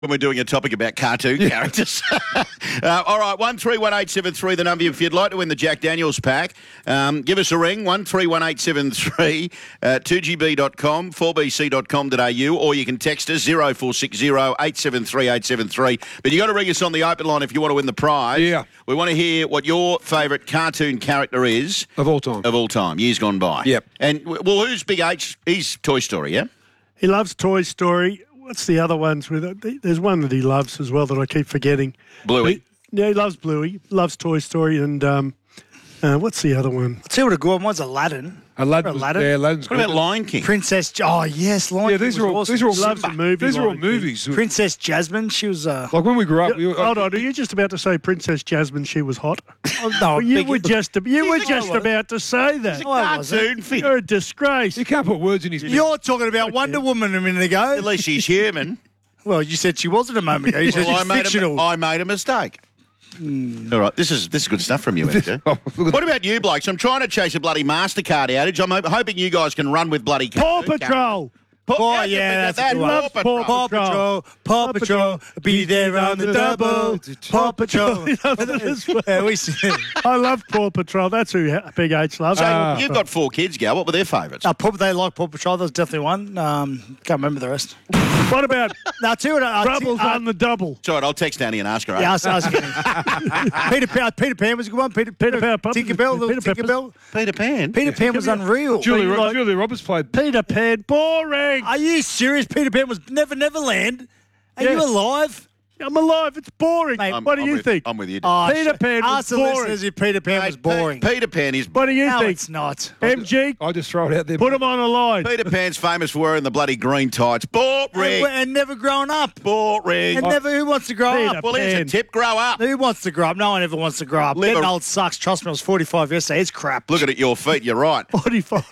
when we're doing a topic about cartoon characters. All right, 131873, the number if you'd like to win the Jack Daniels pack. Give us a ring, 131873, 2gb.com, 4bc.com.au, or you can text us 0460 873 873. But you got to ring us on the open line if you want to win the prize. Yeah. We want to hear what your favourite cartoon character is. Of all time. Of all time, years gone by. Yep. And, well, who's Big H? He's Toy Story, yeah? He loves Toy Story. What's the other ones with it? There's one that he loves as well that I keep forgetting. Bluey. He loves Bluey, loves Toy Story, and what's the other one? I'll tell you what a good one was, Aladdin. Aladdin's What good. about Lion King? Princess... Oh, yes, Lion Yeah, King these are all was these are all Loves the movie, These are all Lion King. movies. Princess Jasmine, she was... Like when we grew up, Hold on, are you just about to say Princess Jasmine, she was hot? no, You were just about to say that. I wasn't. Cartoon figure. You're a disgrace. you can't put words in his mouth. You're talking about Wonder Woman a minute ago. At least she's human. Well, you said she wasn't a moment ago. You said Well, she's fictional. I made a mistake. All right, this is good stuff from you, Andrew. What about you, blokes? I'm trying to chase a bloody MasterCard outage. I'm hoping you guys can run with bloody Paw Patrol. Oh, yeah, that's a good one. Paw Patrol, Paw Patrol, be there on the double. Paw Patrol. I love Paw Patrol. That's who Big H loves. So you've got 4 kids, Gal. What were their favourites? They like Paw Patrol. That was definitely one. Can't remember the rest. What about Now, tell you what, Troubles on the Double? It's all right, I'll text Annie and ask her. Yeah, I was kidding. Peter Pan was a good one. Peter Pan, Tinkerbell, little Tinkerbell. Peter Pan. Peter Pan was unreal. Julia Roberts played. Peter Pan, boring. Are you serious? Peter Pan was Neverland. Are you alive? I'm alive. It's boring. Mate, what do you think? I'm with you. Peter Pan was Ask the boring. listeners if Peter Pan was boring. Peter Pan is... What do you No, think? it's not. MG, I just throw it out there. put him on a line. Peter Pan's famous for wearing the bloody green tights. Boring. And never grown up. Boring. And never. Who wants to grow Peter up? Well, here's a Pan. tip. Grow up. Who wants to grow up? No one ever wants to grow up. Live Getting a- old sucks. Trust me, I was 45 yesterday. It's crap. Look at your feet. You're right. 45.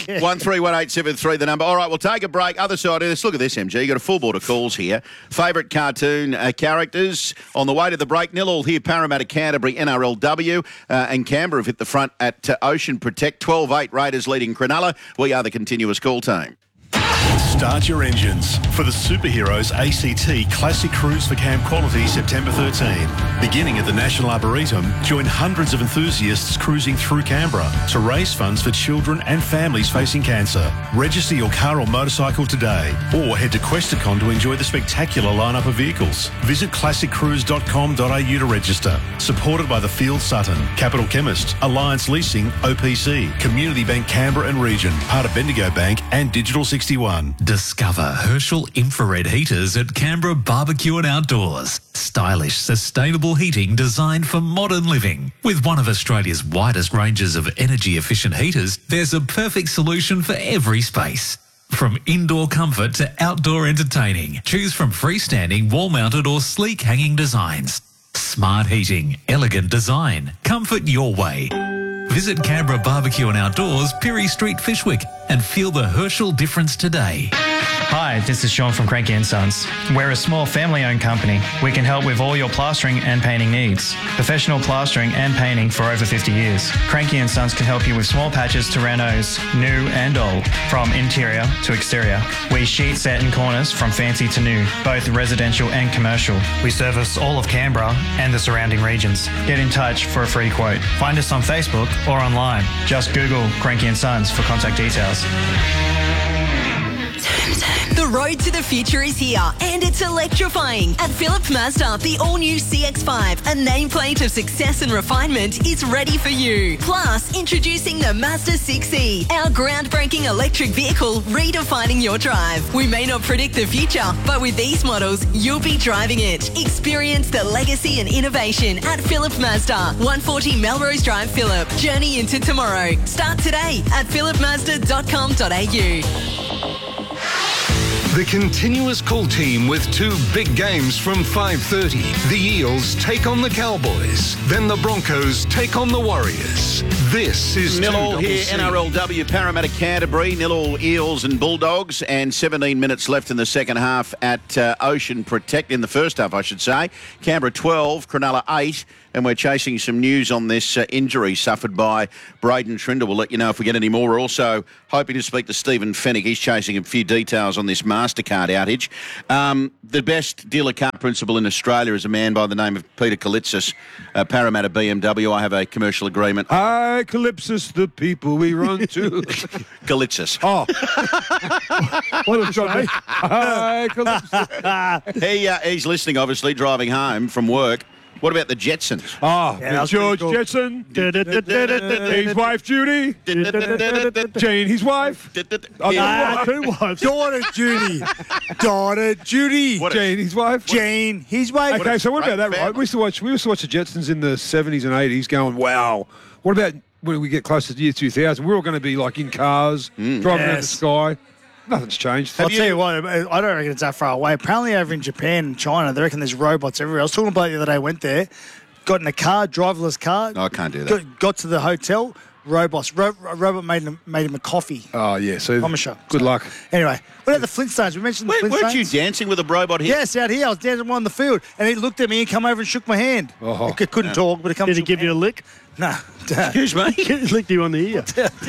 131873, the number. All right, we'll take a break. Other side of this. Look at this, MG. You got a full board of calls here. Favourite cartoon characters. On the way to the break, 0-0 here, Parramatta, Canterbury, NRLW, and Canberra have hit the front at Ocean Protect. 12-8 Raiders leading Cronulla. We are the continuous call team. Start your engines for the Superheroes ACT Classic Cruise for Camp Quality September 13. Beginning at the National Arboretum, join hundreds of enthusiasts cruising through Canberra to raise funds for children and families facing cancer. Register your car or motorcycle today or head to Questacon to enjoy the spectacular lineup of vehicles. Visit classiccruise.com.au to register. Supported by the Field Sutton, Capital Chemist, Alliance Leasing, OPC, Community Bank Canberra and Region, part of Bendigo Bank and Digital 61. Discover Herschel infrared heaters at Canberra Barbecue and Outdoors. Stylish, sustainable heating designed for modern living. With one of Australia's widest ranges of energy-efficient heaters, there's a perfect solution for every space. From indoor comfort to outdoor entertaining, choose from freestanding, wall-mounted or sleek hanging designs. Smart heating, elegant design, comfort your way. Visit Canberra Barbecue and Outdoors, Pirie Street, Fishwick, and feel the Herschel difference today. Hi, this is Sean from Cranky & Sons. We're a small family-owned company. We can help with all your plastering and painting needs. Professional plastering and painting for over 50 years. Cranky & Sons can help you with small patches to renos, new and old, from interior to exterior. We sheet set in corners from fancy to new, both residential and commercial. We service all of Canberra and the surrounding regions. Get in touch for a free quote. Find us on Facebook or online. Just Google Cranky & Sons for contact details. The road to the future is here, and it's electrifying. At Phillip Mazda, the all-new CX-5, a nameplate of success and refinement, is ready for you. Plus, introducing the Mazda 6e, our groundbreaking electric vehicle redefining your drive. We may not predict the future, but with these models, you'll be driving it. Experience the legacy and innovation at Phillip Mazda, 140 Melrose Drive, Phillip. Journey into tomorrow. Start today at phillipmazda.com.au. The continuous call team with 2 big games from 5:30. The Eels take on the Cowboys. Then the Broncos take on the Warriors. This is 0-0 here, 2CC. NRLW, Parramatta, Canterbury, 0-0 Eels and Bulldogs, and 17 minutes left in the second half at Ocean Protect, in the first half, I should say. Canberra 12, Cronulla 8, and we're chasing some news on this injury suffered by Braden Trinder. We'll let you know if we get any more. We're also hoping to speak to Stephen Fennick. He's chasing a few details on this mark. MasterCard outage. The best dealer car principal in Australia is a man by the name of Peter Kalitzis, Parramatta BMW. I have a commercial agreement. Hi, Calypsis, the people we run to. Kalitzis. Oh. What was I? Hi, Calypsis. He's listening, obviously, driving home from work. What about the Jetsons? Oh, Yeah, George cool. Jetson. His wife, Judy. Jane, his wife. Two wives. Daughter Judy. Daughter Judy. Jane, his wife. Jane, his wife. Okay, so what about that, great right? We used to watch the Jetsons in the 70s and 80s going, wow. What about when we get closer to the year 2000? We're all going to be like in cars, driving around the Yes. sky. Nothing's changed. I'll tell you what, I don't reckon it's that far away. Apparently over in Japan and China, they reckon there's robots everywhere. I was talking about it the other day, went there, got in a car, driverless car. No, I can't do that. Got to the hotel, robots. A robot made him a coffee. Oh, yeah. So Promise you. good luck. Anyway, what about the Flintstones? We mentioned the Wait, Flintstones. weren't you dancing with a robot here? Yes, out here. I was dancing on the field, and he looked at me and come over and shook my hand. Oh. I couldn't talk, but he come. Did he shook give my you a lick? hand. No. Excuse me? He licked you on the ear.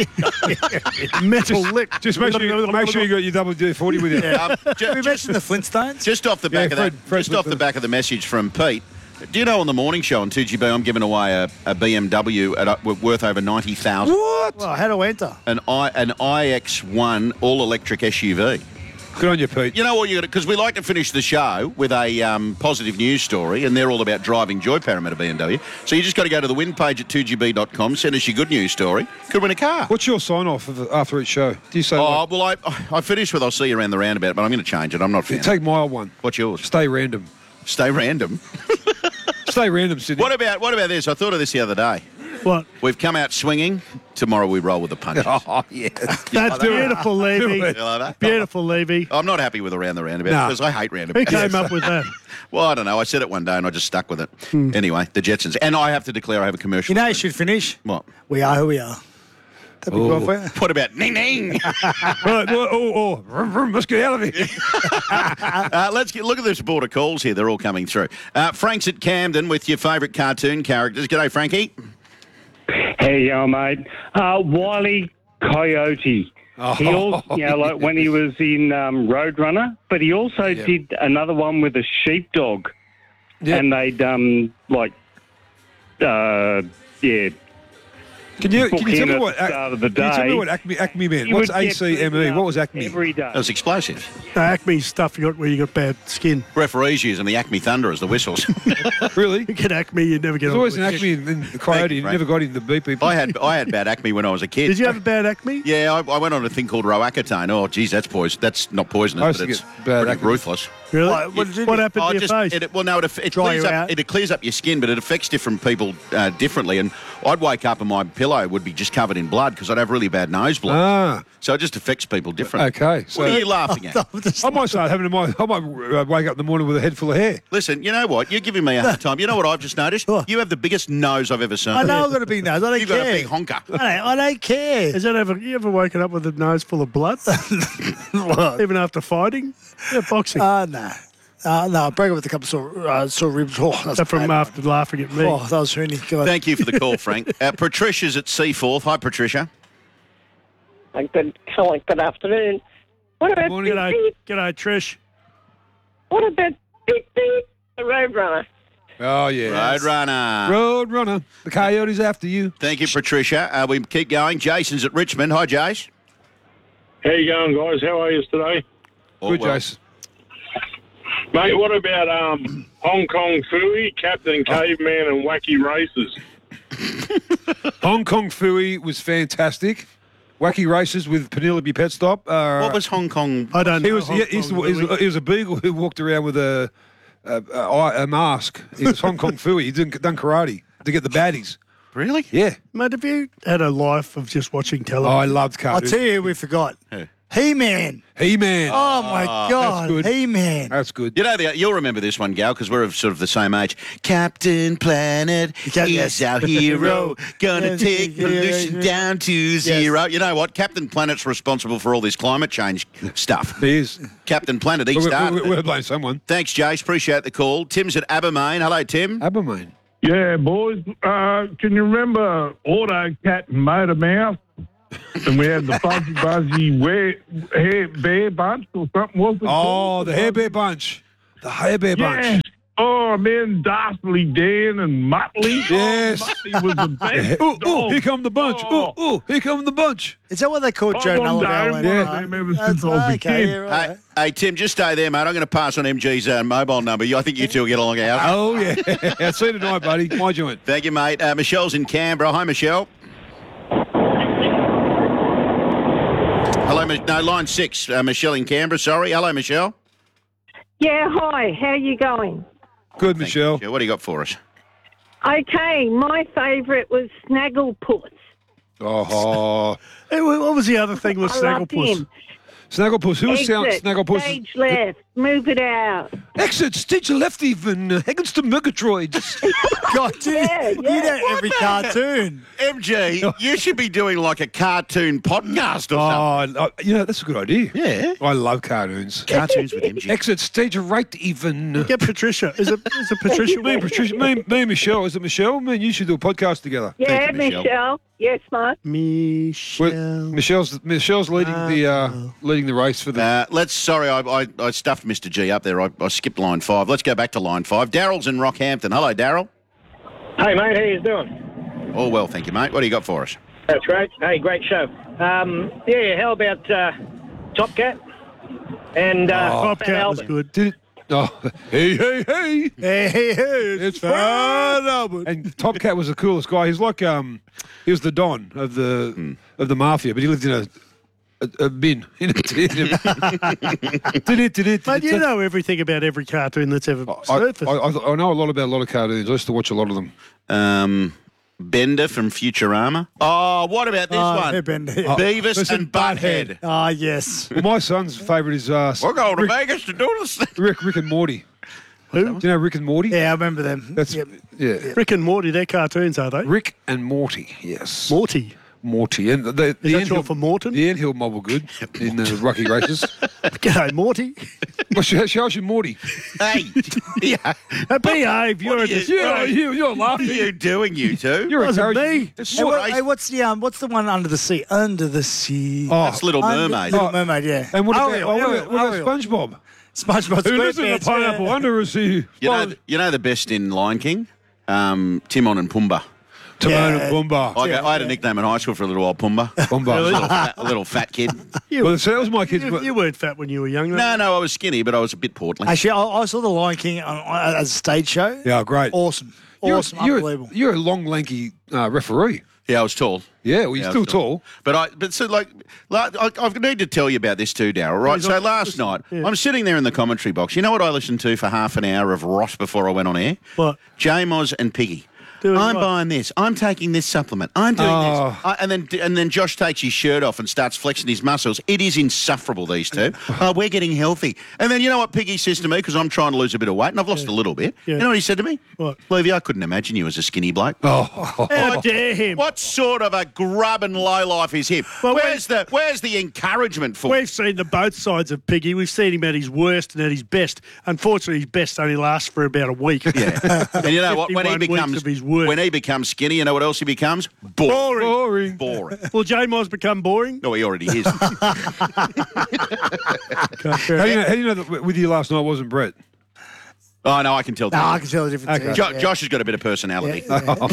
Metal lick. Just make sure you got your WD-40 with you. We mentioned the Flintstones. Just off the back Yeah, of that, Fred just off the back of the message from Pete. Do you know on the morning show on 2GB I'm giving away a BMW worth over 90,000, What? Well, how to enter? an iX1 all-electric SUV. Good on you, Pete. You know what you got? Because we like to finish the show with a positive news story, and they're all about driving joy, Parramatta BMW. So you just got to go to the win page at 2GB.com, send us your good news story. Could win a car. What's your sign-off after each show? Do you say, Oh, well, I finished with I'll see you around the roundabout, but I'm going to change it. I'm not fan. take my old one. What's yours? Stay random. Stay random. Stay random, Sydney. What about this? I thought of this the other day. What? We've come out swinging. Tomorrow we roll with the punches. Oh, yes. That's beautiful, Levy. You like that? Beautiful, Levy. I'm not happy with around the roundabout No. because I hate Who roundabouts. came up with that? Well, I don't know. I said it one day and I just stuck with it. Anyway, the Jetsons. And I have to declare I have a commercial. You know, you should finish. What? We are who we are. That'd be good for you. What about ning ning? Right, vroom, vroom, let's get out of here. Let's look at this board of calls here. They're all coming through. Frank's at Camden with your favourite cartoon characters. G'day, Frankie. How you going, mate? Wile E. Coyote. He also, like when he was in Roadrunner, but he also did another one with a sheepdog, and they'd Can you tell me what? start of the Can you tell me day, what Acme meant? you What's would get ACME? What was Acme? every day. That was explosive. Acme stuff you got where you got bad skin. Referees using the Acme Thunderers, the whistles. Really? You get Acme, you never get There's on always an with it. Acme in the Coyote. You Frank. never got in the beep people. I had bad acme when I was a kid. Did you have a bad Acme? Yeah, I went on a thing called Roaccutane. Oh, geez, that's poison. That's not I poisonous, used but to it's get bad pretty acne. ruthless. Really? What happened to your face? It Dry clears you up. out? It clears up your skin, but it affects different people differently. And I'd wake up and my pillow would be just covered in blood because I'd have really bad nosebleed. Ah, So it just affects people differently. okay. So What are you laughing at? I might start having I might wake up in the morning with a head full of hair. Listen, you know what? You're giving me a hard time. You know what I've just noticed? You have the biggest nose I've ever seen. I know I've got a big nose. I don't You've care. got a big honker. I don't care. Has that you ever woken up with a nose full of blood? Even after fighting? Yeah, boxing. No. No, I broke up with a couple sore ribs. Oh, that's Except from bad. after laughing at me. Oh, that was really good. Thank you for the call, Frank. Patricia's at Seaforth. Hi, Patricia. Good afternoon. What about morning. G'day, Trish. What about Beep Beep, the Roadrunner? Oh yeah. Roadrunner. Roadrunner. The Coyote's after you. Thank you, Patricia. We keep going. Jason's at Richmond. Hi, Jace. How you going, guys? How are you today? Good, Jason. Mate, what about Hong Kong Phooey, Captain Caveman and Wacky Races? Hong Kong Phooey was fantastic. Wacky Races with Penelope Petstop. What was Hong Kong? I don't know. He was a beagle who walked around with a mask. He was Hong Kong Phooey. He done karate to get the baddies. Really? Yeah. Mate, have you had a life of just watching Oh, television? I loved I'll cartoons. tell you who we forgot. He-Man. He-Man. Oh, my God. That's good. He-Man. That's good. You know, you'll remember this one, Gal, because we're of sort of the same age. Captain Planet is our hero, gonna Yes, take yeah, pollution yeah. down to zero. You know what? Captain Planet's responsible for all this climate change stuff. He is. Captain Planet, he started We're it. blaming someone. Thanks, Jace. Appreciate the call. Tim's at Abermain. Hello, Tim. Abermain. Yeah, boys. Can you remember Autocat and Motor Mouth? And we had the Fuzzy Buzzy Hair Bear Bunch or something, wasn't it? Oh, the Hair Bear Bunch. The Hair Bear Bunch. Yeah. Oh, and then Darsley Dan and Muttley. Yes. Oh, Muttley was the best. Oh, here come the bunch. Oh. Oh, here come the bunch. Is that what they called Joe Nullarbor? Hey, hey, Tim, just stay there, mate. I'm going to pass on MG's mobile number. I think you two will get along out. Oh, yeah. See you tonight, buddy. My joint. Thank you, mate. Michelle's in Canberra. Hi, Michelle. Hello, no, line 6. Michelle in Canberra, sorry. Hello, Michelle. Yeah, hi. How are you going? Good, Michelle. What do you got for us? Okay, my favourite was Snagglepuss. Oh. Hey, what was the other thing with I loved Snagglepuss? him. Snagglepuss. Who sounds Exit, Snagglepuss? stage left, move it out. Exit, stage left even. Against the Murgatroyds. God, dude, you know every cartoon. MG, you should be doing like a cartoon podcast or something. You know, that's a good idea. Yeah. I love cartoons. Cartoons with MG. Exit, stage right even. Get Patricia. Is it Patricia? Me and Michelle. Is it Michelle? Me and you should do a podcast together. Yeah, Michelle. Yes, mate. Michelle's leading the race for the. Sorry, I stuffed Mr. G up there. I skipped line 5. Let's go back to line 5. Daryl's in Rockhampton. Hello, Daryl. Hey, mate. How you doing? All well, thank you, mate. What do you got for us? That's great. Hey, great show. Yeah, how about Top Cat? And Top Fat Cat was Albert? good. Hey. Hey, It's Fat Albert. And Top Cat was the coolest guy. He's like he was the Don of the mafia, but he lived in a bin. But you know everything about every cartoon that's ever surfaced. I know a lot about a lot of cartoons. I used to watch a lot of them. Bender from Futurama. Oh, what about this one? Hey, Bender. Beavis and Butthead. Ah, yes. Well, my son's favourite is we're going to Vegas to do this. Rick and Morty. Who? Do you know Rick and Morty? Yeah, I remember them. That's yeah. Rick and Morty, they're cartoons, are they? Rick and Morty, yes. Morty. And the Is that short for Morton? The Anthill mob were good in the Rocky races. G'day, Morty. Well, how's your Morty? Hey, yeah. Behave. You're you're laughing. What are you doing, you two? You're Wasn't me. Hey, what's the one under the sea? Under the sea. Oh, that's Little Mermaid. Little Mermaid, yeah. And what about Ariel. SpongeBob? SpongeBob. Who lives in a pineapple under a sea? You know the best in Lion King? Timon and Pumbaa. Timon and Pumbaa. I had a nickname in high school for a little old Pumbaa. A little fat kid. Well, so that was my kids. You weren't fat when you were young. No, I was skinny, but I was a bit portly. Actually, I saw The Lion King as a stage show. Yeah, great. Awesome. Unbelievable. You're a long, lanky referee. Yeah, I was tall. Yeah, well, you're still tall. But I need to tell you about this too, Darryl. Right, so last night, I'm sitting there in the commentary box. You know what I listened to for half an hour of rot before I went on air? What? J-Moz and Piggy. I'm buying this. I'm taking this supplement. I'm doing this. And then Josh takes his shirt off and starts flexing his muscles. It is insufferable, these two. We're getting healthy. And then you know what Piggy says to me, because I'm trying to lose a bit of weight, and I've lost a little bit. Yeah. You know what he said to me? What? Levy, I couldn't imagine you as a skinny bloke. How dare him? What sort of a grub and lowlife is him? Well, where's the encouragement for We've seen both sides of Piggy. We've seen him at his worst and at his best. Unfortunately, his best only lasts for about a week. Yeah. And you know what? When he becomes skinny, you know what else he becomes? Boring. Will J-Moz become boring? No, he already is. How do you know that with you last night wasn't Brett? Oh, no, I can tell. I can tell the difference. Okay. Josh has got a bit of personality.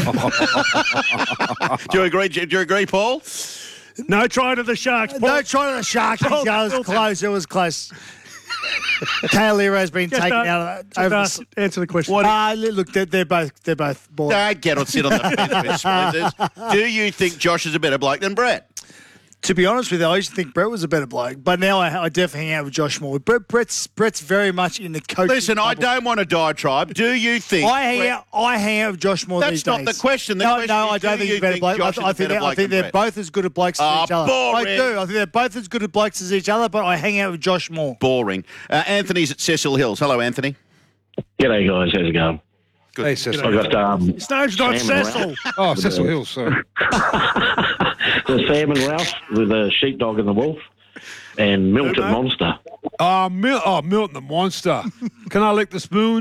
Do you agree, Paul? No try to the Sharks, Paul. No try to the Sharks. It was close. It was close. Kalero's been taken out of that. Answer the question. Look, they're both boring. Don't get on sit on the fence with splinters. Do you think Josh is a better bloke than Brett? To be honest with you, I used to think Brett was a better bloke, but now I definitely hang out with Josh more. Brett's very much in the coaching. Listen, I don't want a diatribe. Do you think I hang out with Josh more these days? That's not the question. No, I don't think he's a better bloke. I think they're both as good at blokes as each other. Boring. I do. I think they're both as good at blokes as each other, but I hang out with Josh more. Boring. Anthony's at Cecil Hills. Hello, Anthony. G'day, guys. How's it going? Good. Hey, Cecil. I've got, His name's not Cecil. Oh, Cecil Hills, sorry. The Sam and Ralph with the sheepdog and the wolf, and Milton Monster. Milton the Monster. Can I lick the spoon?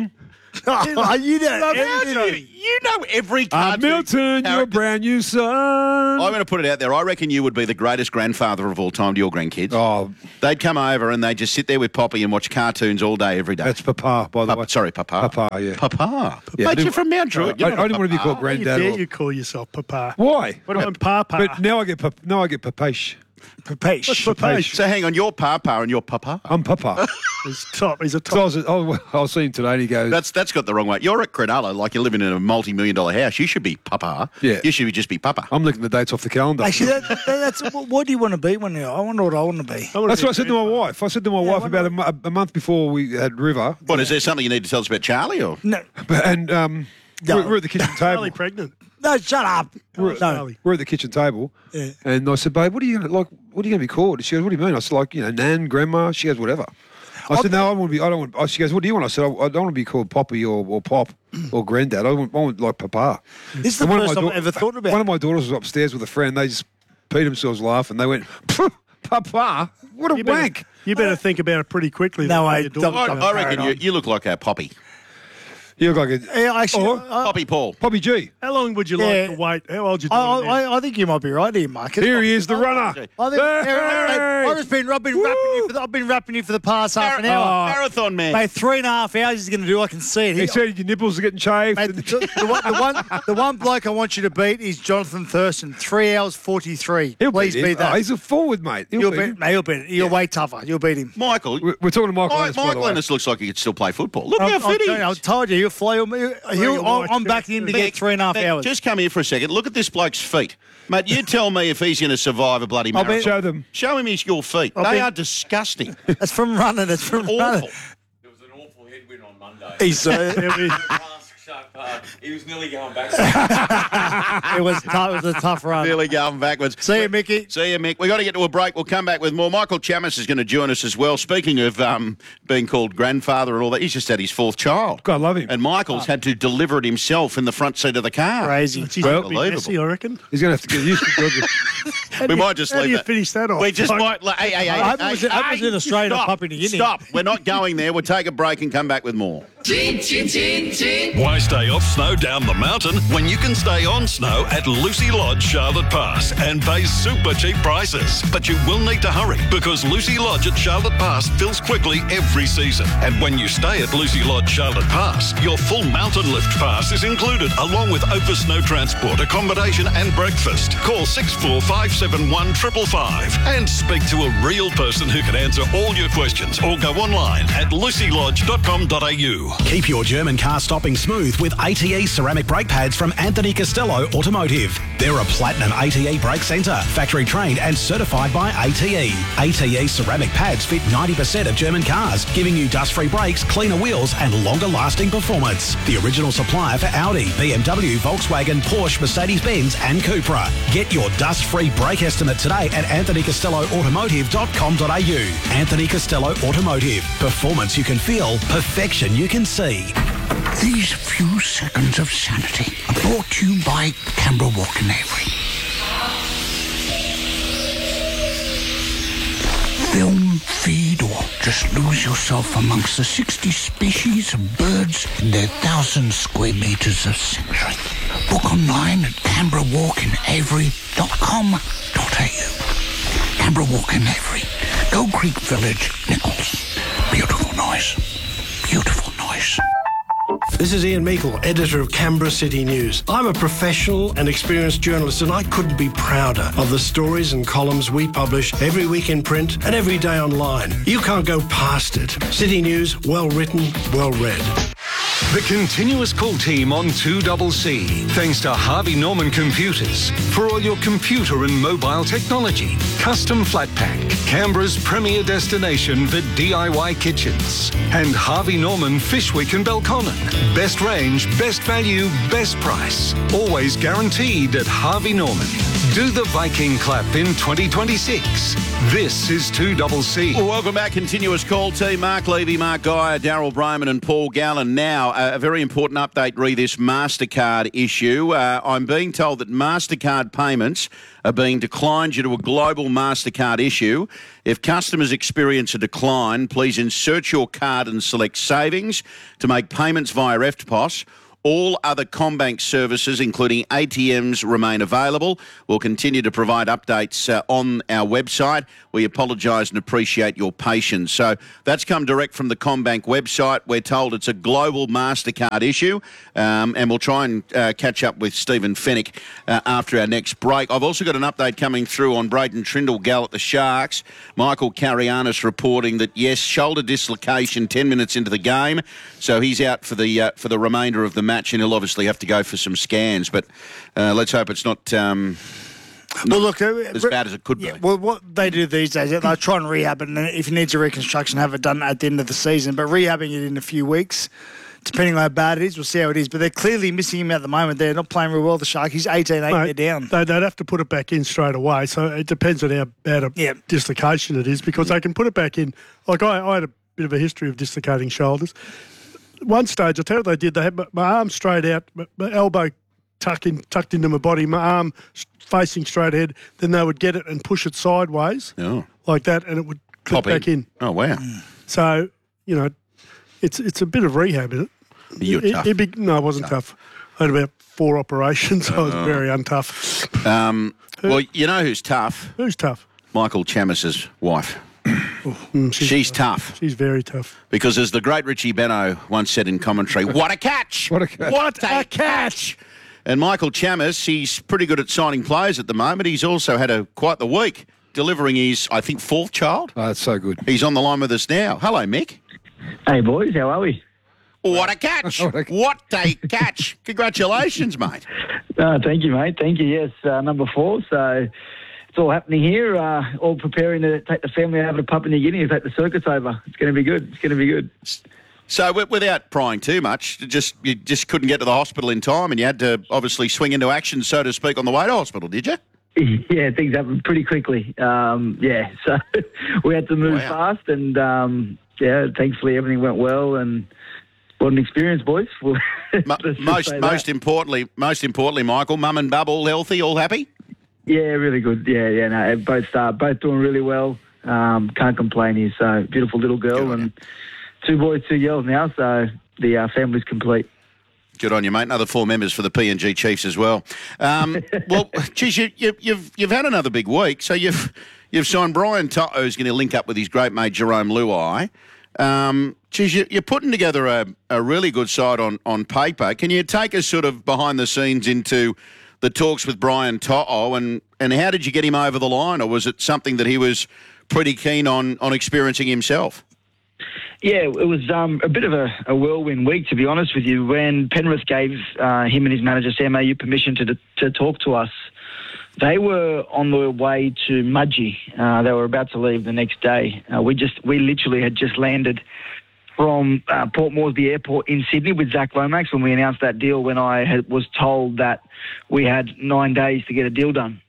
You know You know every cartoon. Milton, your brand new son. I'm going to put it out there. I reckon you would be the greatest grandfather of all time to your grandkids. Oh, They'd come over and they'd just sit there with Poppy and watch cartoons all day, every day. that's Papa, by the way. Sorry, Papa. Papa, yeah. Papa. Yeah, Mate, I you're didn't- from Mount Druitt. I didn't want to be called How you granddad. dare or- you call yourself Papa? Why? What I'm Papa? But now I get Papache. Papache. What's Papache? So hang on, you're Papa and you're Papa. I'm Papa. He's top. He's a So I top. was seeing him today and he goes, That's got the wrong way. You're at Cronulla, like you're living in a multi-million-dollar house. You should be Papa. Yeah. You should just be Papa. I'm looking the dates off the calendar. Actually, that's what do you want to be when I wonder what I want to be. That's what I said to my wife. I said to my wife about a month before we had River. What, is there something you need to tell us about Charlie? Or? No. And we're at the kitchen table. Charlie pregnant. No, shut up. We're at the kitchen table, Yeah. and I said, "Babe, what are you gonna What are you gonna be called?" She goes, "What do you mean?" I said, Nan, Grandma." She goes, "Whatever." I said, "No, I want to be. I don't want." She goes, "What do you want?" I said, "I don't want to be called Poppy or Pop or Granddad. I want like Papa." This is the And one of first my I've ever thought about. One of my daughters was upstairs with a friend. They just peed themselves laughing. They went, "Papa, what a You wank!" better, you better think about it pretty quickly. No, though, I your don't- daughter. I reckon you look like a Poppy. You look like Yeah, actually, Or Poppy Paul. Poppy G. How long would you Yeah. like to wait? How old you doing now? I think you might be right here, Mark. Here he is, the runner. I think, Hey! I've just been rapping you for the past half an hour. Marathon man. Mate, 3.5 hours he's going to do. I can see it. He said your nipples are getting chafed. Mate, the one bloke I want you to beat is Jonathan Thurston. 3 hours 43. He'll Please beat beat him. that. Oh, he's a forward, mate. You'll beat him. You're way tougher. You'll beat him. Michael. We're talking to Michael Ennis, by the Michael way. Ennis looks like he could still play football. Look how I'm fit he telling you, I is. told you, he'll fly. I'm backing him to get 3.5 Mate, hours. Just come here for a second. Look at this bloke's feet. Mate, you tell me if he's going to survive a bloody I'll bet- marathon. Show them. Show him your feet. I'll They bet- are disgusting. That's from running. That's from running. Awful. There was an awful headwind on Monday. He's, He was nearly going back. it was a tough run. Nearly going backwards. See you, Mickey. See you, Mick. We've got to get to a break. We'll come back with more. Michael Chammas is going to join us as well. Speaking of being called grandfather and all that, he's just had his fourth child. God, love him. And Michael's had to deliver it himself in the front seat of the car. Crazy. She's Well, messy, I reckon. He's going to have to get used to it. We might just How do leave you that. finish that off? We just Like, might. Hey, I hope it was in Australia, not stop, Papua New Guinea. Stop. We're not going there. We'll take a break and come back with more. Why stay off snow down the mountain when you can stay on snow at Lucy Lodge, Charlotte Pass and pay super cheap prices? But you will need to hurry because Lucy Lodge at Charlotte Pass fills quickly every season. And when you stay at Lucy Lodge, Charlotte Pass, your full mountain lift pass is included along with Opus Snow Transport, accommodation and breakfast. Call 64571 555 and speak to a real person who can answer all your questions or go online at lucylodge.com.au. Keep your German car stopping smooth with ATE ceramic brake pads from Anthony Costello Automotive. They're a platinum ATE brake centre, factory trained and certified by ATE. ATE ceramic pads fit 90% of German cars, giving you dust-free brakes, cleaner wheels and longer-lasting performance. The original supplier for Audi, BMW, Volkswagen, Porsche, Mercedes-Benz and Cupra. Get your dust-free brake estimate today at anthonycostelloautomotive.com.au. Anthony Costello Automotive. Performance you can feel, perfection you can see. These few seconds of sanity are brought to you by Canberra Walk and Avery. Film, feed, or just lose yourself amongst the 60 species of birds in their 1,000 square metres of sanctuary. Book online at canberrawalkandavery.com.au. Canberra Walk and Avery, Gold Creek Village, Nichols. Beautiful noise. Beautiful noise. This is Ian Meikle, editor of Canberra City News. I'm a professional and experienced journalist, and I couldn't be prouder of the stories and columns we publish every week in print and every day online. You can't go past it. City News, well written, well read. The continuous call team on 2CC, thanks to Harvey Norman Computers for all your computer and mobile technology. Custom Flat Pack, Canberra's premier destination for DIY kitchens. And Harvey Norman Fishwick and Belconnen. Best range, best value, best price. Always guaranteed at Harvey Norman. Do the Viking clap in 2026. This is 2CC. Well, welcome back. Continuous call team. Mark Levy, Mark Geyer, Daryl Brayman and Paul Gallen. Now, a very important update re this MasterCard issue. I'm being told that MasterCard payments are being declined due to a global MasterCard issue. If customers experience a decline, please insert your card and select savings to make payments via EFTPOS. All other CommBank services, including ATMs, remain available. We'll continue to provide updates on our website. We apologise and appreciate your patience. So that's come direct from the CommBank website. We're told it's a global MasterCard issue, and we'll try and catch up with Stephen Fennick after our next break. I've also got an update coming through on Brayden Trindle-Gall at the Sharks. Michael Carianis reporting that, yes, shoulder dislocation 10 minutes into the game, so he's out for the remainder of the match, and he'll obviously have to go for some scans. But let's hope it's not well, look, as bad as it could be. Well, what they do these days, they try and rehab it, and if it needs a reconstruction, have it done at the end of the season. But rehabbing it in a few weeks, depending on how bad it is, we'll see how it is. But they're clearly missing him at the moment. They're not playing real well, the Sharks. He's 18-8, they're down. They'd have to put it back in straight away. So it depends on how bad a dislocation it is, because they can put it back in. Like I had a bit of a history of dislocating shoulders. One stage, I'll tell you what they did. They had my arm straight out, my elbow tucked into my body, my arm facing straight ahead. Then they would get it and push it sideways like that, and it would clip back in. Oh, wow. So, you know, it's a bit of rehab, isn't it? You're tough. No, it wasn't tough. I had about 4 operations. I was very untough. Well, you know who's tough? Who's tough? Michael Chammis's wife. She's tough. She's very tough. Because as the great Richie Benno once said in commentary, what a catch! What a catch! What a catch! And Michael Chammis, he's pretty good at signing players at the moment. He's also had quite the week, delivering his, I think, 4th child. Oh, that's so good. He's on the line with us now. Hello, Mick. Hey, boys. How are we? What a catch! What a catch! Congratulations, mate. Thank you, mate. Thank you. Yes, number 4. So it's all happening here. All preparing to take the family over to Papua New Guinea and take the circuits over. It's going to be good. It's going to be good. So without prying too much, you just couldn't get to the hospital in time, and you had to obviously swing into action, so to speak, on the way to hospital, did you? Yeah, things happened pretty quickly. So we had to move fast, and thankfully everything went well, and what an experience, boys. Most importantly, Michael, Mum and Bub all healthy, all happy? Yeah, really good. No, both doing really well. Can't complain here. So beautiful little girl and 2 boys, 2 girls now. So the family's complete. Good on you, mate. Another 4 members for the PNG Chiefs as well. Well, geez, you've had another big week. So you've signed Brian To'o, who's going to link up with his great mate Jerome Luai. You're putting together a really good side on paper. Can you take us sort of behind the scenes into the talks with Brian To'o, and how did you get him over the line, or was it something that he was pretty keen on experiencing himself? Yeah, it was a bit of a whirlwind week, to be honest with you. When Penrith gave him and his manager, Sam Ayu, permission to talk to us, they were on their way to Mudgee. They were about to leave the next day. We literally had just landed from Port Moresby Airport in Sydney with Zach Lomax when we announced that deal, when I was told that we had 9 days to get a deal done.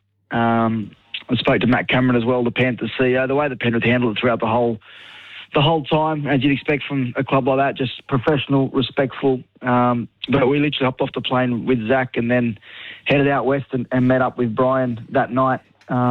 I spoke to Matt Cameron as well, the Panthers CEO. The way the Penrith handled it throughout the whole time, as you'd expect from a club like that, just professional, respectful. But we literally hopped off the plane with Zach and then headed out west and met up with Brian that night.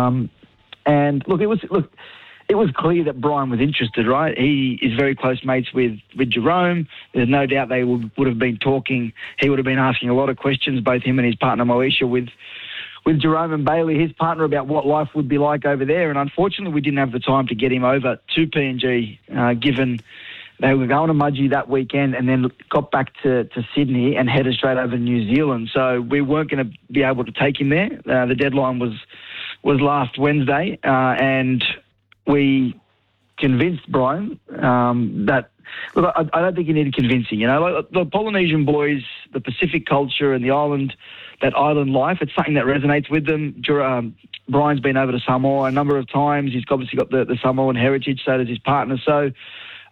And it was clear that Brian was interested, right? He is very close mates with Jerome. There's no doubt they would have been talking. He would have been asking a lot of questions, both him and his partner Moesha, with Jerome and Bailey, his partner, about what life would be like over there. And unfortunately, we didn't have the time to get him over to PNG, given they were going to Mudgee that weekend and then got back to Sydney and headed straight over to New Zealand. So we weren't going to be able to take him there. The deadline was last Wednesday, and we convinced Brian that, look, I don't think you need convincing. You know, like the Polynesian boys, the Pacific culture and the island, that island life, it's something that resonates with them. Brian's been over to Samoa a number of times. He's obviously got the Samoan heritage, so does his partner. So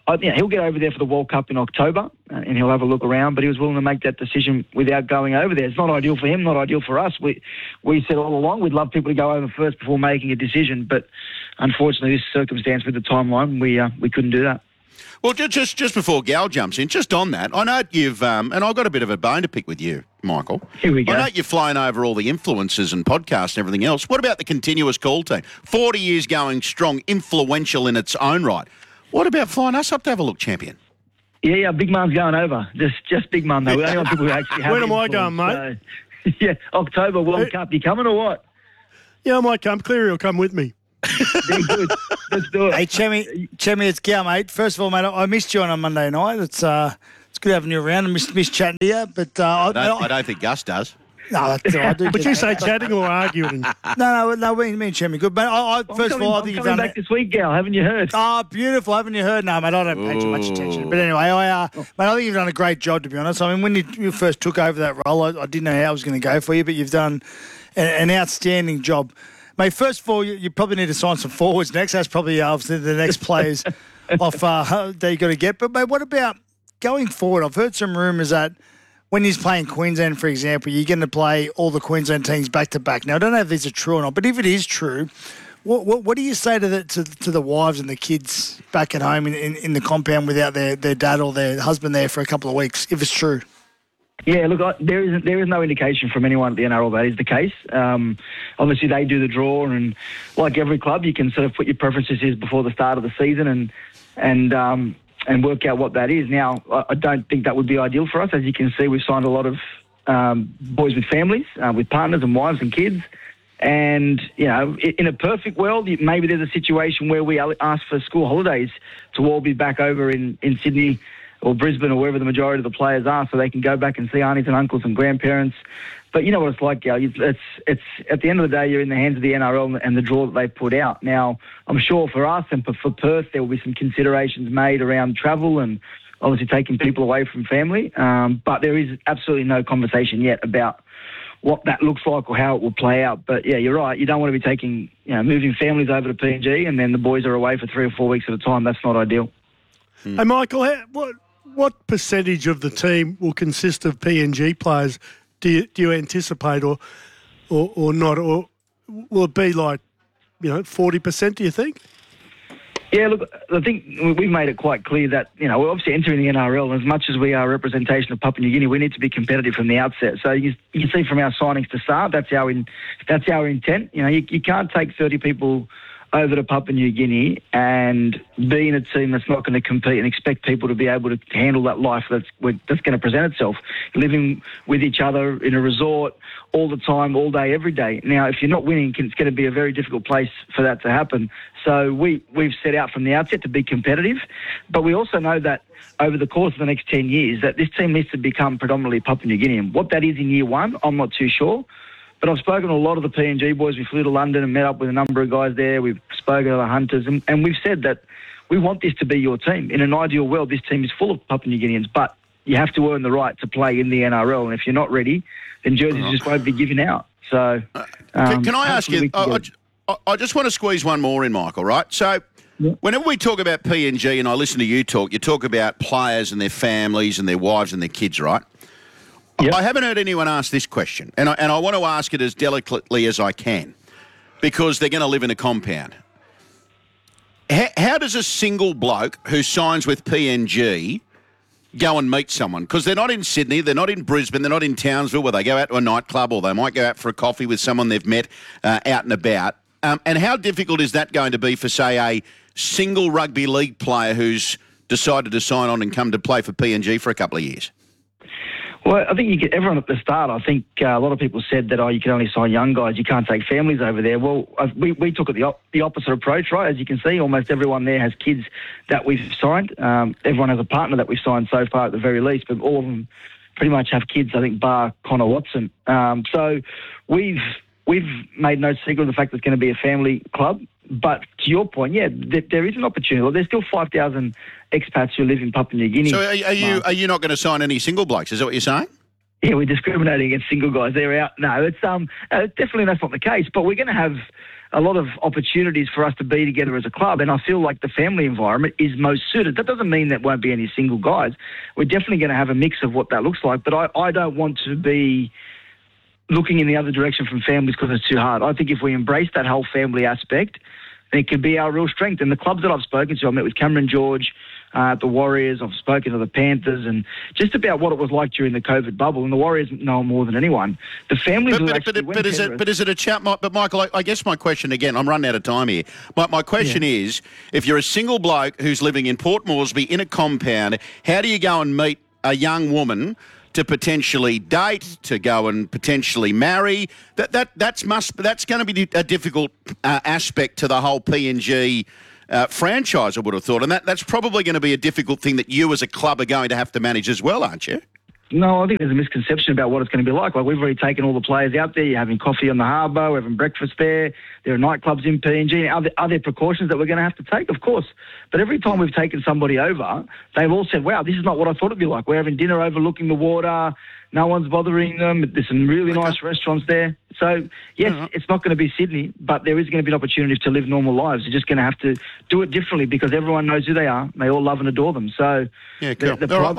he'll get over there for the World Cup in October, and he'll have a look around. But he was willing to make that decision without going over there. It's not ideal for him, not ideal for us. We said all along we'd love people to go over first before making a decision, but unfortunately, this circumstance with the timeline, we couldn't do that. Well, just before Gal jumps in, just on that, I know you've, and I've got a bit of a bone to pick with you, Michael. Here we go. I know you've flown over all the influencers and podcasts and everything else. What about the continuous call team? 40 years going strong, influential in its own right. What about flying us up to have a look, champion? Yeah, Big Mum's going over. Just Big Mum, though. We only want people who actually have When am I influence, going, mate? So, yeah, October World Cup. You coming or what? Yeah, I might come. Cleary will come with me. Yeah, good. Let's do it. Hey, Chemmy, it's Gal, mate. First of all, mate, I missed you on a Monday night. It's good having you around. I missed chatting to you, but I don't think Gus does. No, that's all right. But you say chatting or arguing? No, me and Chemmy good. But first of all, I think you've done back this week, Gal. Haven't you heard? Oh, beautiful. Haven't you heard? No, mate, I don't pay too much attention. But anyway, I think you've done a great job, to be honest. I mean, when you first took over that role, I didn't know how it was going to go for you, but you've done an outstanding job. Mate, first of all, you probably need to sign some forwards next. That's probably obviously the next players off that you got to get. But, mate, what about going forward? I've heard some rumours that when he's playing Queensland, for example, you're going to play all the Queensland teams back to back. Now, I don't know if these are true or not, but if it is true, what do you say to the wives and the kids back at home in the compound without their dad or their husband there for a couple of weeks, if it's true? Yeah, look, there is no indication from anyone at the NRL that is the case. Obviously, they do the draw, and like every club, you can sort of put your preferences before the start of the season and work out what that is. Now, I don't think that would be ideal for us. As you can see, we've signed a lot of boys with families, with partners and wives and kids. And, you know, in a perfect world, maybe there's a situation where we ask for school holidays to all be back over in Sydney or Brisbane or wherever the majority of the players are, so they can go back and see aunties and uncles and grandparents. But you know what it's like, Gal. It's at the end of the day, you're in the hands of the NRL and the draw that they put out. Now, I'm sure for us and for Perth, there will be some considerations made around travel and obviously taking people away from family. But there is absolutely no conversation yet about what that looks like or how it will play out. But yeah, you're right. You don't want to be moving families over to PNG and then the boys are away for 3 or 4 weeks at a time. That's not ideal. Hey, Michael, what percentage of the team will consist of PNG players? Do you anticipate, or not, or will it be like 40%? Do you think? Yeah, look, I think we've made it quite clear that we're obviously entering the NRL, and as much as we are a representation of Papua New Guinea, we need to be competitive from the outset. So you can see from our signings to start, that's our intent. You can't take 30 people over to Papua New Guinea and be in a team that's not going to compete and expect people to be able to handle that life that's going to present itself, living with each other in a resort all the time, all day, every day. Now, if you're not winning, it's going to be a very difficult place for that to happen. So we've set out from the outset to be competitive, but we also know that over the course of the next 10 years that this team needs to become predominantly Papua New Guinean. What that is in year one, I'm not too sure. But I've spoken to a lot of the PNG boys. We flew to London and met up with a number of guys there. We've spoken to the Hunters, and we've said that we want this to be your team. In an ideal world, this team is full of Papua New Guineans, but you have to earn the right to play in the NRL. And if you're not ready, then jerseys just won't be given out. So, can I ask you? I just want to squeeze one more in, Michael. Right? So, whenever we talk about PNG, and I listen to you talk about players and their families and their wives and their kids, right? Yep. I haven't heard anyone ask this question, and I want to ask it as delicately as I can, because they're going to live in a compound. How does a single bloke who signs with PNG go and meet someone? Because they're not in Sydney, they're not in Brisbane, they're not in Townsville, where they go out to a nightclub or they might go out for a coffee with someone they've met out and about. And how difficult is that going to be for, say, a single rugby league player who's decided to sign on and come to play for PNG for a couple of years? Well, I think everyone at the start, I think a lot of people said that, you can only sign young guys, you can't take families over there. Well, we took the opposite approach, right? As you can see, almost everyone there has kids that we've signed. Everyone has a partner that we've signed so far at the very least, but all of them pretty much have kids, I think, bar Connor Watson. So we've made no secret of the fact that it's going to be a family club. But to your point, yeah, there is an opportunity. Well, there's still 5,000 expats who live in Papua New Guinea. So are you not going to sign any single blokes? Is that what you're saying? Yeah, we're discriminating against single guys. They're out. No, it's definitely that's not the case. But we're going to have a lot of opportunities for us to be together as a club, and I feel like the family environment is most suited. That doesn't mean there won't be any single guys. We're definitely going to have a mix of what that looks like, but I don't want to be looking in the other direction from families because it's too hard. I think if we embrace that whole family aspect, then it could be our real strength. And the clubs that I've spoken to, I met with Cameron George, the Warriors, I've spoken to the Panthers, and just about what it was like during the COVID bubble. And the Warriors know more than anyone. The families But is it a chat? But Michael, I guess my question again, I'm running out of time here. My question is, if you're a single bloke who's living in Port Moresby in a compound, how do you go and meet a young woman to potentially date, to go and potentially marry? That's going to be a difficult aspect to the whole PNG franchise, I would have thought. And that's probably going to be a difficult thing that you as a club are going to have to manage as well, aren't you? No, I think there's a misconception about what it's going to be like. Like, we've already taken all the players out there. You're having coffee on the harbour, we're having breakfast there. There are nightclubs in PNG. Are there precautions that we're going to have to take? Of course. But every time we've taken somebody over, they've all said, wow, this is not what I thought it'd be like. We're having dinner overlooking the water. No one's bothering them. There's some really nice restaurants there. So, yes, it's not going to be Sydney, but there is going to be an opportunity to live normal lives. You're just going to have to do it differently because everyone knows who they are. They all love and adore them. So, yeah, cool.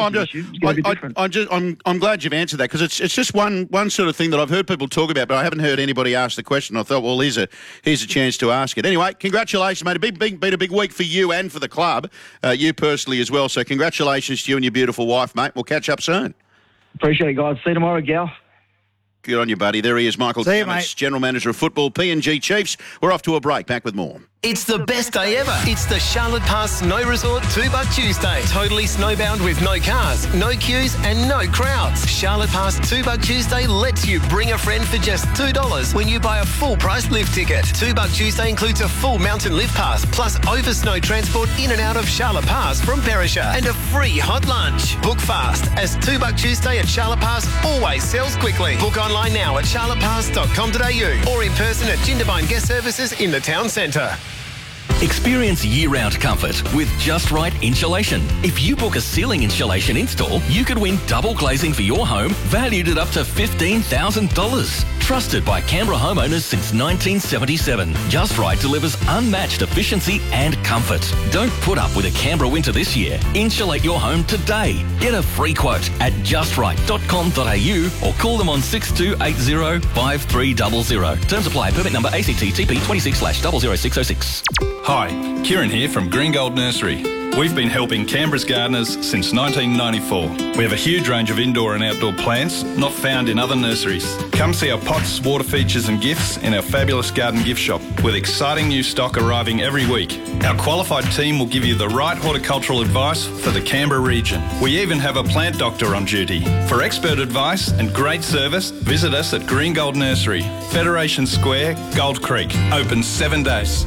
I'm glad you've answered that, because it's just one sort of thing that I've heard people talk about, but I haven't heard anybody ask the question. I thought, well, here's a chance to ask it. Anyway, congratulations, mate. It's been a big week for you and for the club, you personally as well. So congratulations to you and your beautiful wife, mate. We'll catch up soon. Appreciate it, guys. See you tomorrow, Gal. Good on you, buddy. There he is, Michael Cammins, General Manager of Football, PNG Chiefs. We're off to a break. Back with more. It's the best day ever. It's the Charlotte Pass Snow Resort $2 Tuesday. Totally snowbound with no cars, no queues and no crowds. Charlotte Pass $2 Tuesday lets you bring a friend for just $2 when you buy a full price lift ticket. $2 Tuesday includes a full mountain lift pass plus over snow transport in and out of Charlotte Pass from Perisher and a free hot lunch. Book fast, as $2 Tuesday at Charlotte Pass always sells quickly. Book online now at charlottepass.com.au or in person at Jindabyne Guest Services in the town centre. Experience year-round comfort with Just Right Insulation. If you book a ceiling insulation install, you could win double glazing for your home, valued at up to $15,000. Trusted by Canberra homeowners since 1977, Just Right delivers unmatched efficiency and comfort. Don't put up with a Canberra winter this year. Insulate your home today. Get a free quote at justright.com.au or call them on 6280 5300. Terms apply. Permit number ACT TP 26/00606. Hi, Kieran here from Green Gold Nursery. We've been helping Canberra's gardeners since 1994. We have a huge range of indoor and outdoor plants not found in other nurseries. Come see our pots, water features and gifts in our fabulous garden gift shop, with exciting new stock arriving every week. Our qualified team will give you the right horticultural advice for the Canberra region. We even have a plant doctor on duty. For expert advice and great service, visit us at Green Gold Nursery, Federation Square, Gold Creek. Open 7 days.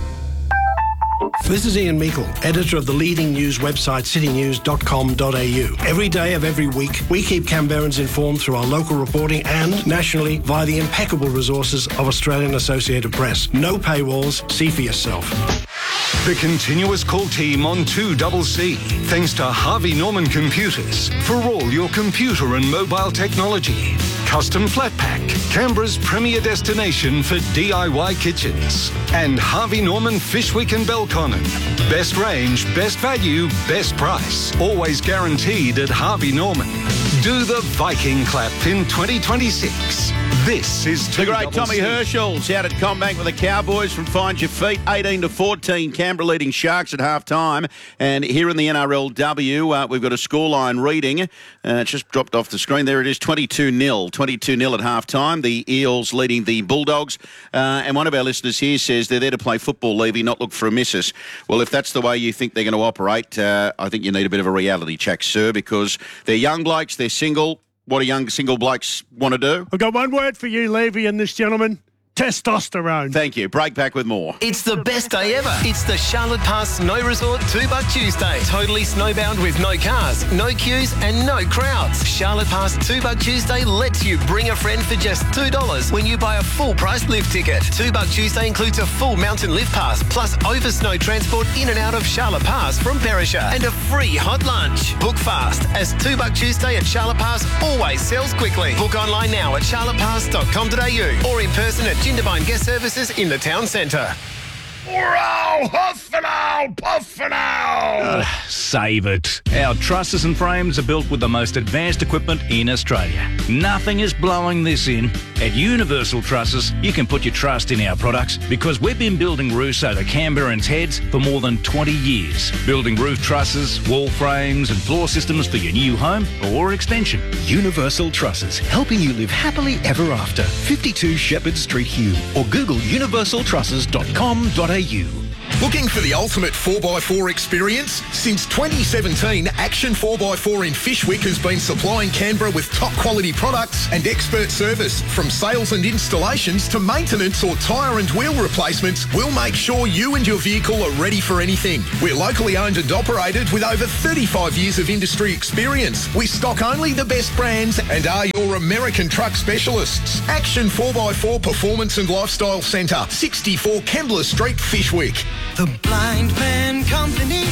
This is Ian Meikle, editor of the leading news website citynews.com.au. Every day of every week, we keep Canberrans informed through our local reporting and nationally via the impeccable resources of Australian Associated Press. No paywalls, see for yourself. The continuous call team on 2CC, thanks to Harvey Norman Computers for all your computer and mobile technology. Custom Flat Pack, Canberra's premier destination for DIY kitchens. And Harvey Norman Fishwick and Belconnen. Best range, best value, best price. Always guaranteed at Harvey Norman. Do the Viking clap in 2026. This is the great Tommy Herschel's out at Combank with the Cowboys from Find Your Feet, 18-14. Canberra leading Sharks at half time. And here in the NRLW, we've got a scoreline reading. It's just dropped off the screen. There it is, 22-0. 22-0 at half time. The Eels leading the Bulldogs. And one of our listeners here says they're there to play football, Levy, not look for a missus. Well, if that's the way you think they're going to operate, I think you need a bit of a reality check, sir, because they're young blokes, they're single. What do young single blokes want to do? I've got one word for you, Levy, and this gentleman. Testosterone. Thank you. Break back with more. It's the best day ever. It's the Charlotte Pass Snow Resort $2 Tuesday. Totally snowbound with no cars, no queues and no crowds. Charlotte Pass $2 Tuesday lets you bring a friend for just $2 when you buy a full price lift ticket. $2 Tuesday includes a full mountain lift pass plus over snow transport in and out of Charlotte Pass from Perisher and a free hot lunch. Book fast, as $2 Tuesday at Charlotte Pass always sells quickly. Book online now at charlottepass.com.au or in person at Jindabyne Guest Services in the town centre. Hurrah! Huff and owl! Puff and owl! Save it. Our trusses and frames are built with the most advanced equipment in Australia. Nothing is blowing this in. At Universal Trusses, you can put your trust in our products because we've been building roofs over Canberrans' heads for more than 20 years. Building roof trusses, wall frames and floor systems for your new home or extension. Universal Trusses, helping you live happily ever after. 52 Shepherd Street, Hume, or Google universaltrusses.com.au. Looking for the ultimate 4x4 experience? Since 2017, Action 4x4 in Fyshwick has been supplying Canberra with top quality products and expert service. From sales and installations to maintenance or tyre and wheel replacements, we'll make sure you and your vehicle are ready for anything. We're locally owned and operated with over 35 years of industry experience. We stock only the best brands and are your American truck specialists. Action 4x4 Performance and Lifestyle Centre, 64 Kembla Street, Fyshwick. The Blind Man Company.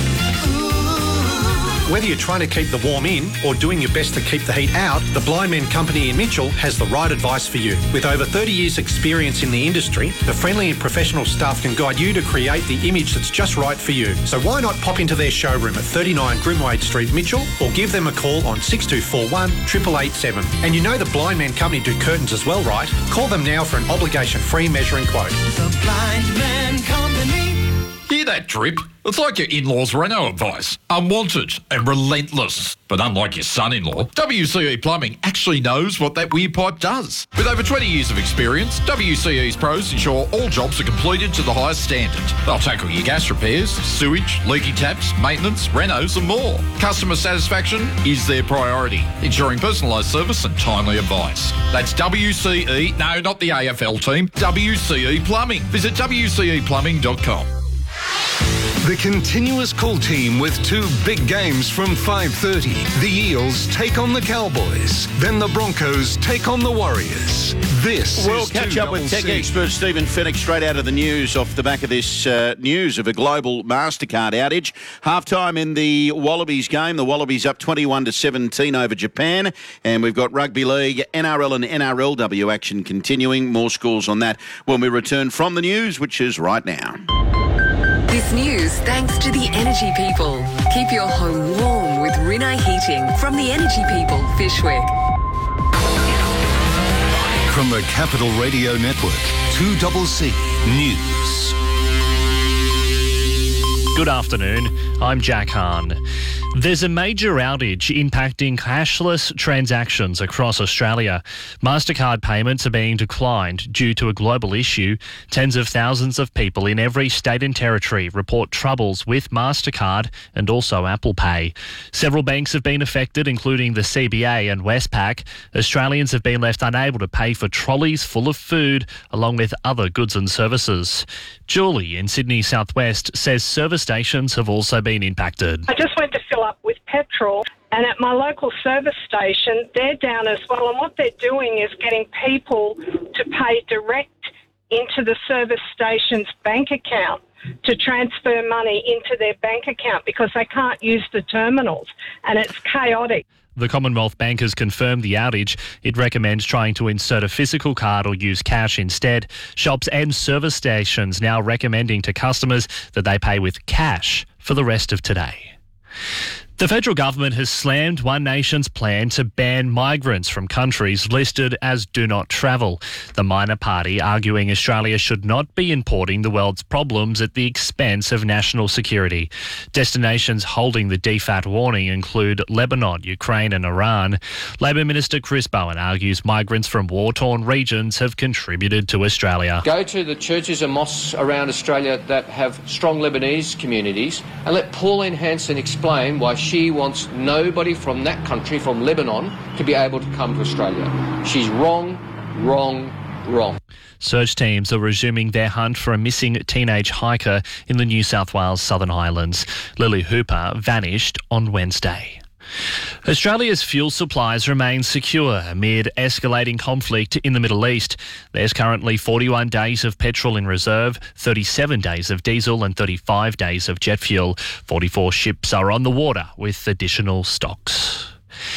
Whether you're trying to keep the warm in or doing your best to keep the heat out, the Blind Man Company in Mitchell has the right advice for you. With over 30 years' experience in the industry, the friendly and professional staff can guide you to create the image that's just right for you. So why not pop into their showroom at 39 Grimwade Street, Mitchell, or give them a call on 6241 8887. And you know the Blind Man Company do curtains as well, right? Call them now for an obligation-free measuring quote. The Blind Man Company. Hear that drip? It's like your in-laws' Renault advice. Unwanted and relentless. But unlike your son-in-law, WCE Plumbing actually knows what that weird pipe does. With over 20 years of experience, WCE's pros ensure all jobs are completed to the highest standard. They'll tackle your gas repairs, sewage, leaky taps, maintenance, renos and more. Customer satisfaction is their priority, ensuring personalised service and timely advice. That's WCE, no, not the AFL team, WCE Plumbing. Visit WCEplumbing.com. The continuous call team with two big games from 5:30. The Eels take on the Cowboys. Then the Broncos take on the Warriors. This We'll is catch up with tech 2CC. expert Stephen Fennick straight out of the news off the back of this news of a global MasterCard outage. Half-time in the Wallabies game. The Wallabies up 21-17 over Japan. And we've got Rugby League, NRL and NRLW action continuing. More scores on that when we return from the news, which is right now. This news thanks to the Energy People. Keep your home warm with Rinnai Heating from the Energy People, Fyshwick. From the Capital Radio Network, 2CC News. Good afternoon, I'm Jack Hahn. There's a major outage impacting cashless transactions across Australia. MasterCard payments are being declined due to a global issue. Tens of thousands of people in every state and territory report troubles with MasterCard and also Apple Pay. Several banks have been affected, including the CBA and Westpac. Australians have been left unable to pay for trolleys full of food, along with other goods and services. Julie in Sydney Southwest says service stations have also been impacted. I just went to fill up with petrol, and at my local service station, they're down as well. And what they're doing is getting people to pay direct into the service station's bank account to transfer money into their bank account because they can't use the terminals, and it's chaotic. The Commonwealth Bank has confirmed the outage. It recommends trying to insert a physical card or use cash instead. Shops and service stations now recommending to customers that they pay with cash for the rest of today. The federal government has slammed One Nation's plan to ban migrants from countries listed as do not travel. The minor party arguing Australia should not be importing the world's problems at the expense of national security. Destinations holding the DFAT warning include Lebanon, Ukraine and Iran. Labor Minister Chris Bowen argues migrants from war-torn regions have contributed to Australia. Go to the churches and mosques around Australia that have strong Lebanese communities and let Pauline Hanson explain why she wants nobody from that country, from Lebanon, to be able to come to Australia. She's wrong, wrong, wrong. Search teams are resuming their hunt for a missing teenage hiker in the New South Wales Southern Highlands. Lily Hooper vanished on Wednesday. Australia's fuel supplies remain secure amid escalating conflict in the Middle East. There's currently 41 days of petrol in reserve, 37 days of diesel and 35 days of jet fuel. 44 ships are on the water with additional stocks.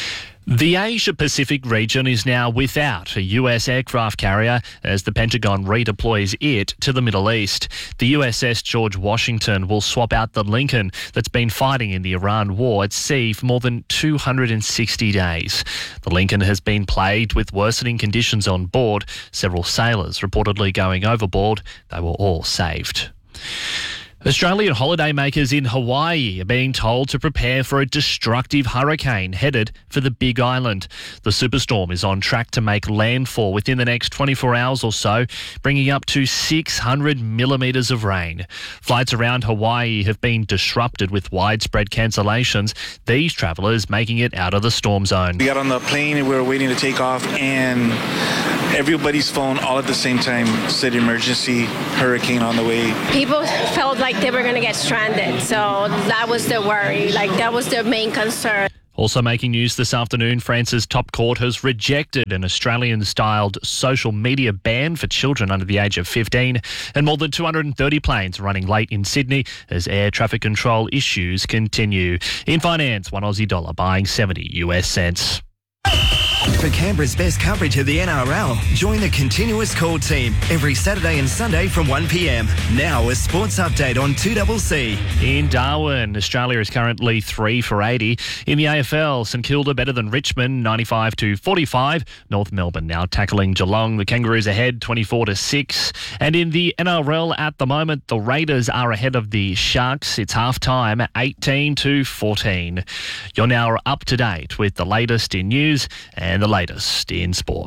The Asia-Pacific region is now without a US aircraft carrier as the Pentagon redeploys it to the Middle East. The USS George Washington will swap out the Lincoln that's been fighting in the Iran war at sea for more than 260 days. The Lincoln has been plagued with worsening conditions on board, several sailors reportedly going overboard. They were all saved. Australian holidaymakers in Hawaii are being told to prepare for a destructive hurricane headed for the Big Island. The superstorm is on track to make landfall within the next 24 hours or so, bringing up to 600 millimetres of rain. Flights around Hawaii have been disrupted with widespread cancellations, these travellers making it out of the storm zone. We got on the plane and we were waiting to take off, and everybody's phone all at the same time said emergency, hurricane on the way. People felt like they were going to get stranded, so that was the worry. That was their main concern. Also making news this afternoon, France's top court has rejected an Australian-styled social media ban for children under the age of 15, and more than 230 planes running late in Sydney as air traffic control issues continue. In finance, one Aussie dollar buying 70 US cents. For Canberra's best coverage of the NRL, join the Continuous Call team every Saturday and Sunday from 1 p.m. Now a sports update on 2CC. In Darwin, Australia is currently 3 for 80. In the AFL, St Kilda better than Richmond, 95-45. North Melbourne now tackling Geelong. The Kangaroos ahead, 24-6. And in the NRL at the moment, the Raiders are ahead of the Sharks. It's half-time, 18-14. You're now up to date with the latest in news and the latest in sport.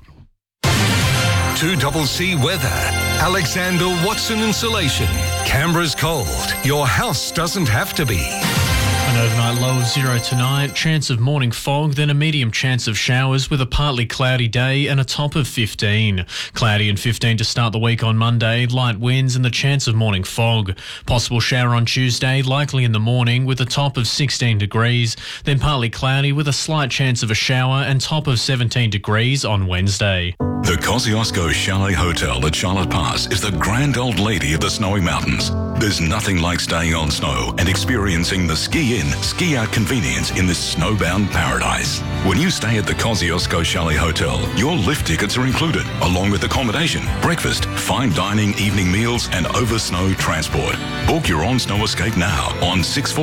2CC weather. Alexander Watson Insulation. Canberra's cold. Your house doesn't have to be. An overnight low of 0 tonight, chance of morning fog, then a medium chance of showers with a partly cloudy day and a top of 15. Cloudy and 15 to start the week on Monday, light winds and the chance of morning fog. Possible shower on Tuesday, likely in the morning with a top of 16 degrees, then partly cloudy with a slight chance of a shower and top of 17 degrees on Wednesday. The Kosciuszko Chalet Hotel at Charlotte Pass is the grand old lady of the snowy mountains. There's nothing like staying on snow and experiencing the ski-in, ski-out convenience in this snowbound paradise. When you stay at the Kosciuszko Chalet Hotel, your lift tickets are included, along with accommodation, breakfast, fine dining, evening meals and over-snow transport. Book your on-snow escape now on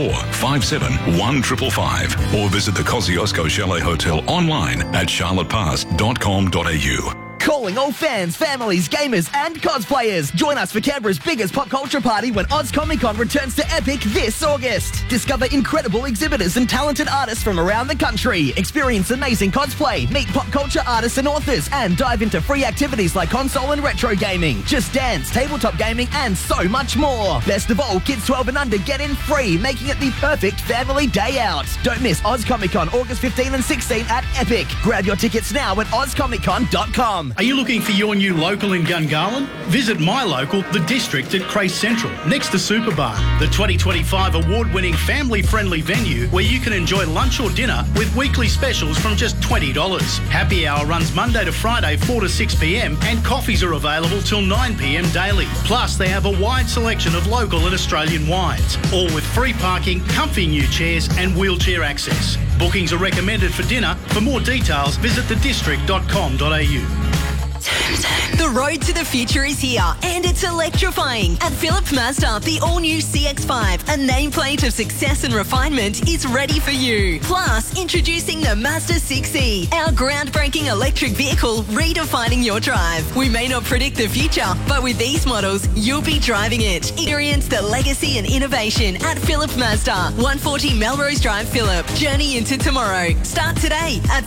6457-1555 or visit the Kosciuszko Chalet Hotel online at charlottepass.com.au. Calling all fans, families, gamers and cosplayers. Join us for Canberra's biggest pop culture party when Oz Comic Con returns to Epic this August. Discover incredible exhibitors and talented artists from around the country. Experience amazing cosplay, meet pop culture artists and authors, and dive into free activities like console and retro gaming, Just Dance, tabletop gaming and so much more. Best of all, kids 12 and under get in free, making it the perfect family day out. Don't miss Oz Comic Con August 15 and 16 at Epic. Grab your tickets now at ozcomiccon.com. Are you looking for your new local in Gungahlin? Visit my local, The District at Crace Central, next to Superbar, the 2025 award-winning family-friendly venue where you can enjoy lunch or dinner with weekly specials from just $20. Happy hour runs Monday to Friday 4 to 6 p.m. and coffees are available till 9 p.m. daily. Plus, they have a wide selection of local and Australian wines, all with free parking, comfy new chairs and wheelchair access. Bookings are recommended for dinner. For more details, visit thedistrict.com.au. The road to the future is here and it's electrifying. At Phillip Mazda, the all-new CX-5, a nameplate of success and refinement, is ready for you. Plus, introducing the Mazda 6e, our groundbreaking electric vehicle redefining your drive. We may not predict the future, but with these models, you'll be driving it. Experience the legacy and innovation at Phillip Mazda, 140 Melrose Drive, Phillip. Journey into tomorrow. Start today at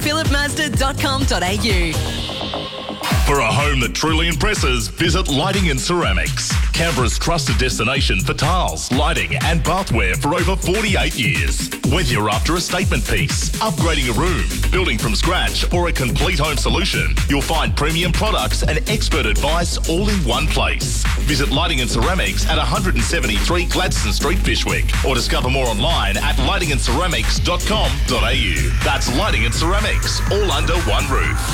phillipmazda.com.au. For a home that truly impresses, visit Lighting and Ceramics. Canberra's trusted destination for tiles, lighting and bathware for over 48 years. Whether you're after a statement piece, upgrading a room, building from scratch or a complete home solution, you'll find premium products and expert advice all in one place. Visit Lighting and Ceramics at 173 Gladstone Street, Fishwick, or discover more online at lightingandceramics.com.au. That's Lighting and Ceramics, all under one roof.